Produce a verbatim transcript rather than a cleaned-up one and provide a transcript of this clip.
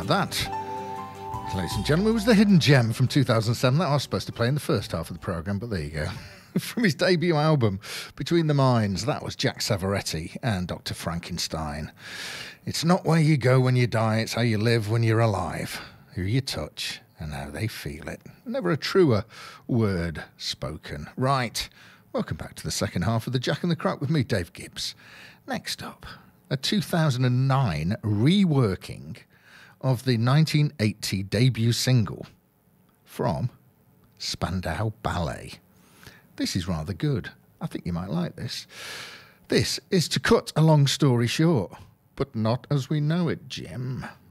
that, ladies and gentlemen, was the hidden gem from two thousand seven that I was supposed to play in the first half of the programme, but there you go. From his debut album, Between the Minds, that was Jack Savoretti and Doctor Frankenstein. It's not where you go when you die, it's how you live when you're alive. Who you touch and how they feel it. Never a truer word spoken. Right, welcome back to the second half of the Jack and the Crack with me, Dave Gibbs. Next up, a two thousand nine reworking of the nineteen eighty debut single from Spandau Ballet. This is rather good. I think you might like this. This is To Cut a Long Story Short, but not as we know it, Jim.